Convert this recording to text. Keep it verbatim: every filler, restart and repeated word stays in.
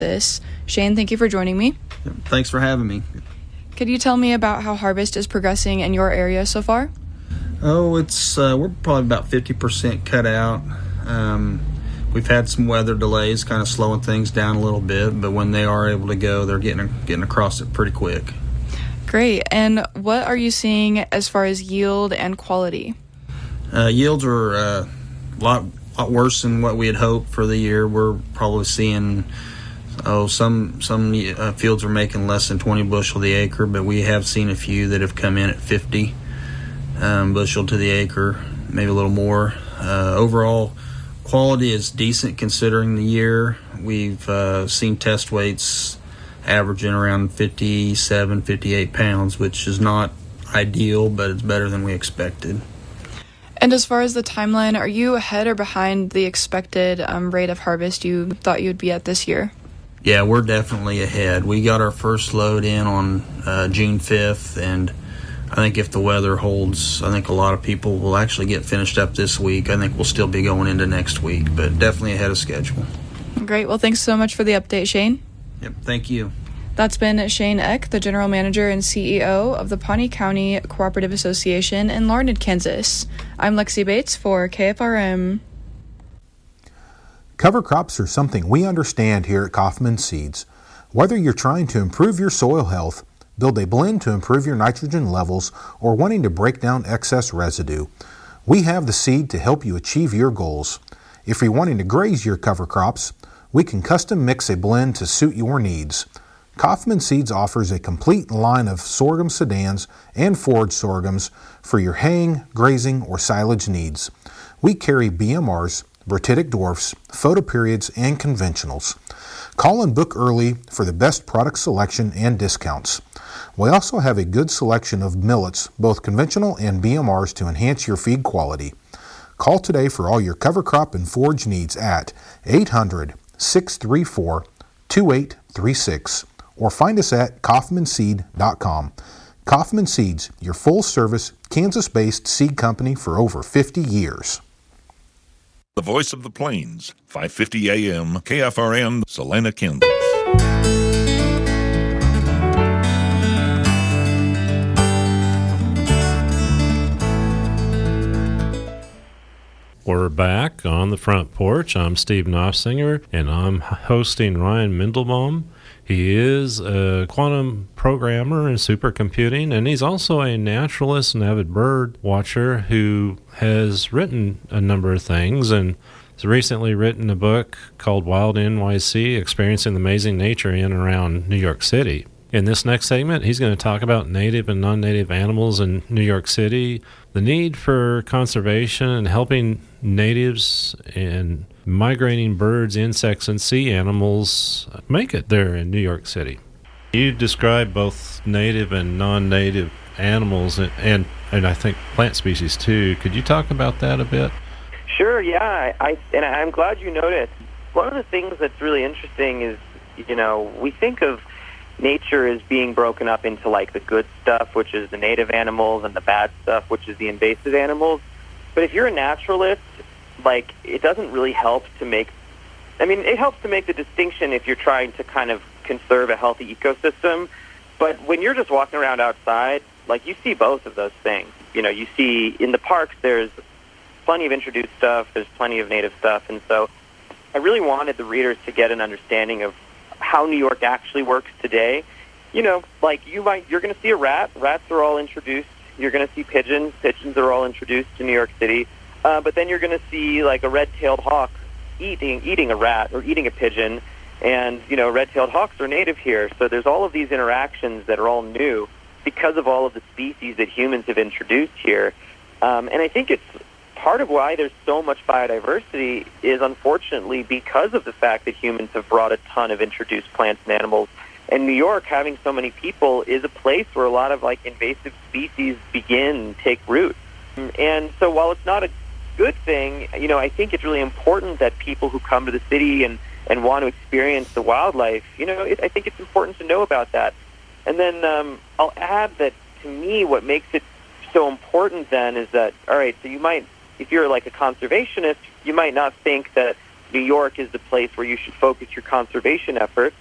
this. Shane, thank you for joining me. Thanks for having me. Could you tell me about how harvest is progressing in your area so far? Oh, it's uh, we're probably about fifty percent cut out. Um, we've had some weather delays, kind of slowing things down a little bit, but when they are able to go, they're getting getting across it pretty quick. Great. And what are you seeing as far as yield and quality? Uh, yields are uh, a lot, lot worse than what we had hoped for the year. We're probably seeing, oh, some some uh, fields are making less than twenty bushel the acre, but we have seen a few that have come in at fifty um, bushel to the acre, maybe a little more. Uh, overall, quality is decent considering the year. We've uh, seen test weights averaging around fifty-seven, fifty-eight pounds, which is not ideal, but it's better than we expected. And as far as the timeline, are you ahead or behind the expected um, rate of harvest you thought you'd be at this year? Yeah, we're definitely ahead. We got our first load in on uh, June fifth, and I think if the weather holds, I think a lot of people will actually get finished up this week. I think we'll still be going into next week, but definitely ahead of schedule. Great. Well, thanks so much for the update, Shane. Yep, thank you. That's been Shane Eck, the General Manager and C E O of the Pawnee County Cooperative Association in Larned, Kansas. I'm Lexi Bates for K F R M. Cover crops are something we understand here at Kaufman Seeds. Whether you're trying to improve your soil health, build a blend to improve your nitrogen levels, or wanting to break down excess residue, we have the seed to help you achieve your goals. If you're wanting to graze your cover crops, we can custom mix a blend to suit your needs. Kaufman Seeds offers a complete line of sorghum sedans and forage sorghums for your haying, grazing, or silage needs. We carry B M Rs, Bertitic dwarfs, photoperiods, and conventionals. Call and book early for the best product selection and discounts. We also have a good selection of millets, both conventional and B M Rs, to enhance your feed quality. Call today for all your cover crop and forage needs at eight hundred, six three four, two eight three six or find us at kaufman seed dot com. Kaufman Seeds, your full-service, Kansas-based seed company for over fifty years. The Voice of the Plains, five fifty A M, K F R M, Salina, Kansas. We're back on the front porch. I'm Steve Knopfsinger, and I'm hosting Ryan Mendelbaum. He is a quantum programmer in supercomputing, and he's also a naturalist and avid bird watcher who has written a number of things, and has recently written a book called Wild N Y C, Experiencing the Amazing Nature in and around New York City. In this next segment, he's going to talk about native and non-native animals in New York City, the need for conservation and helping natives and migrating birds, insects, and sea animals make it there in New York City. You describe both native and non-native animals and, and, and I think plant species too. Could you talk about that a bit? Sure, yeah. I, and I'm glad you noticed. One of the things that's really interesting is, you know, we think of nature is being broken up into like the good stuff, which is the native animals, and the bad stuff, which is the invasive animals. But if you're a naturalist, like, it doesn't really help to make, I mean, it helps to make the distinction if you're trying to kind of conserve a healthy ecosystem. But when you're just walking around outside, like, you see both of those things. You know, you see in the parks, there's plenty of introduced stuff, there's plenty of native stuff. And so I really wanted the readers to get an understanding of how New York actually works today. You know, like, you might, you're going to see a rat. Rats are all introduced. You're going to see pigeons. Pigeons are all introduced to New York City. Uh, but then you're going to see, like, a red-tailed hawk eating eating a rat or eating a pigeon. And, you know, red-tailed hawks are native here. So there's all of these interactions that are all new because of all of the species that humans have introduced here. Um, and I think it's part of why there's so much biodiversity is, unfortunately, because of the fact that humans have brought a ton of introduced plants and animals. And New York, having so many people, is a place where a lot of, like, invasive species begin, take root. And so while it's not a good thing, you know, I think it's really important that people who come to the city and, and want to experience the wildlife, you know, it, I think it's important to know about that. And then um, I'll add that, to me, what makes it so important then is that, all right, so you might, if you're like a conservationist, you might not think that New York is the place where you should focus your conservation efforts.